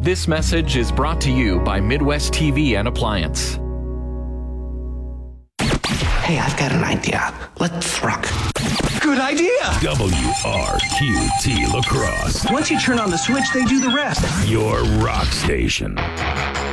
This message is brought to you by Midwest TV and Appliance. Hey, I've got an idea. Let's rock. Good idea! WRQT La Crosse. Once you turn on the switch, they do the rest. Your rock station.